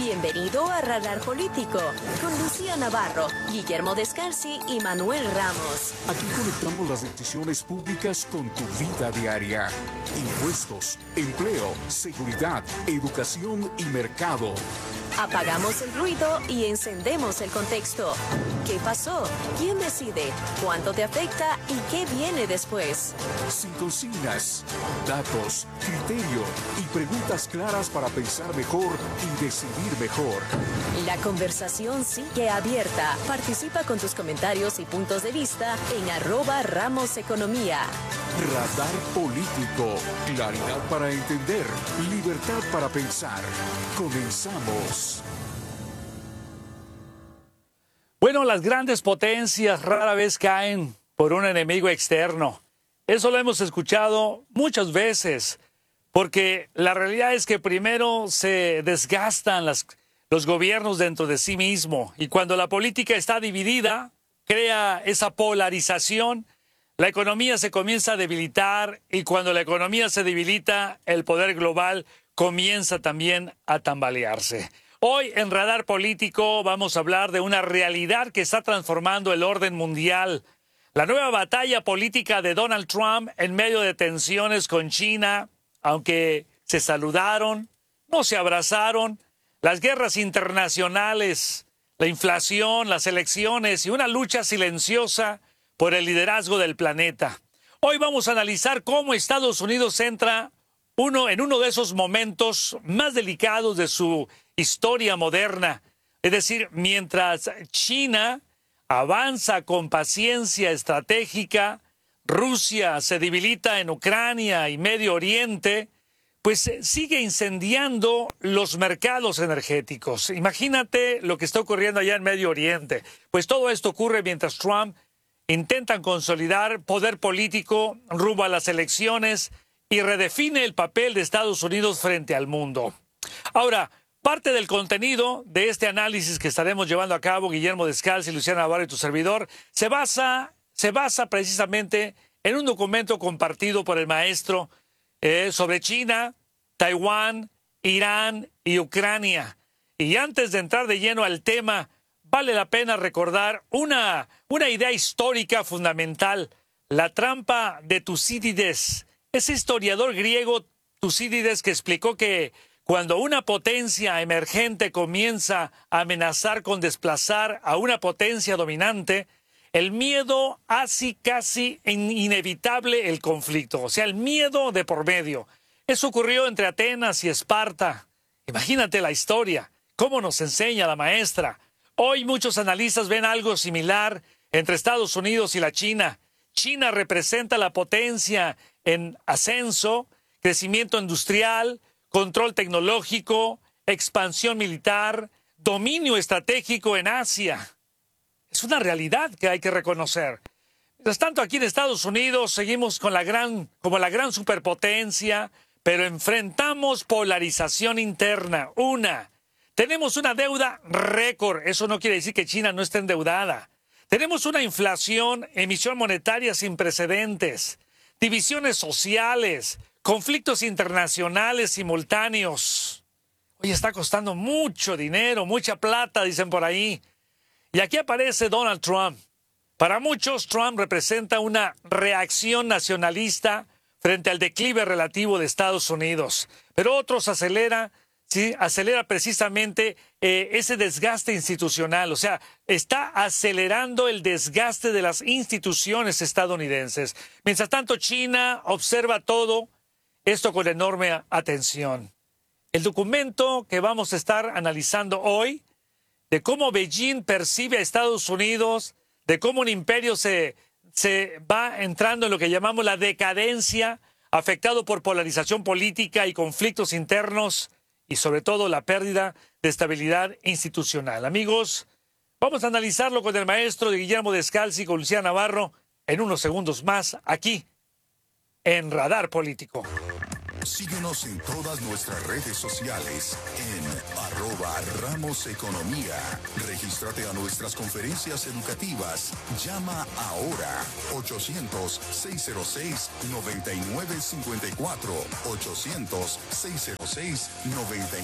Bienvenido a Radar Político, con Lucía Navarro, Guillermo Descalzi y Manuel Ramos. Aquí conectamos las decisiones públicas con tu vida diaria. Impuestos, empleo, seguridad, educación y mercado. Apagamos el ruido y encendemos el contexto. ¿Qué pasó? ¿Quién decide? ¿Cuánto te afecta? ¿Y qué viene después? Sin consignas, datos, criterio y preguntas claras para pensar mejor y decidir mejor. La conversación sigue abierta. Participa con tus comentarios y puntos de vista en @RamosEconomía. Radar Político. Claridad para entender. Libertad para pensar. Comenzamos. Bueno, las grandes potencias rara vez caen por un enemigo externo. Eso lo hemos escuchado muchas veces, porque la realidad es que primero se desgastan los gobiernos dentro de sí mismo, y cuando la política está dividida, crea esa polarización, la economía se comienza a debilitar, y cuando la economía se debilita, el poder global comienza también a tambalearse. Hoy en Radar Político vamos a hablar de una realidad que está transformando el orden mundial. La nueva batalla política de Donald Trump en medio de tensiones con China, aunque se saludaron, no se abrazaron, las guerras internacionales, la inflación, las elecciones y una lucha silenciosa por el liderazgo del planeta. Hoy vamos a analizar cómo Estados Unidos entra en uno de esos momentos más delicados de su historia moderna. Es decir, mientras China avanza con paciencia estratégica, Rusia se debilita en Ucrania y Medio Oriente, pues sigue incendiando los mercados energéticos. Imagínate lo que está ocurriendo allá en Medio Oriente. Pues todo esto ocurre mientras Trump intenta consolidar poder político rumbo a las elecciones y redefine el papel de Estados Unidos frente al mundo. Ahora, parte del contenido de este análisis que estaremos llevando a cabo, Guillermo Descalzi, Luciana Navarro y tu servidor, se basa precisamente en un documento compartido por el maestro sobre China, Taiwán, Irán y Ucrania. Y antes de entrar de lleno al tema, vale la pena recordar una idea histórica fundamental, la trampa de Tucídides. Ese historiador griego Tucídides que explicó que cuando una potencia emergente comienza a amenazar con desplazar a una potencia dominante, el miedo hace casi inevitable el conflicto, o sea, el miedo de por medio. Eso ocurrió entre Atenas y Esparta. Imagínate la historia, cómo nos enseña la maestra. Hoy muchos analistas ven algo similar entre Estados Unidos y la China. China representa la potencia en ascenso, crecimiento industrial, control tecnológico, expansión militar, dominio estratégico en Asia. Es una realidad que hay que reconocer. Mientras tanto, aquí en Estados Unidos seguimos como la gran superpotencia, pero enfrentamos polarización interna. Tenemos una deuda récord. Eso no quiere decir que China no esté endeudada. Tenemos una inflación, emisión monetaria sin precedentes, divisiones sociales, conflictos internacionales simultáneos. Hoy está costando mucho dinero, mucha plata, dicen por ahí. Y aquí aparece Donald Trump. Para muchos, Trump representa una reacción nacionalista frente al declive relativo de Estados Unidos. Pero otros acelera precisamente ese desgaste institucional. O sea, está acelerando el desgaste de las instituciones estadounidenses. Mientras tanto, China observa todo esto con enorme atención. El documento que vamos a estar analizando hoy, de cómo Beijing percibe a Estados Unidos, de cómo un imperio se va entrando en lo que llamamos la decadencia, afectado por polarización política y conflictos internos, y sobre todo la pérdida de estabilidad institucional. Amigos, vamos a analizarlo con el maestro de Guillermo Descalzi, con Lucía Navarro, en unos segundos más, aquí, en Radar Político. Síguenos en todas nuestras redes sociales en @RamosEconomía. Regístrate a nuestras conferencias educativas. Llama ahora 800-606-9954. 800-606-9954.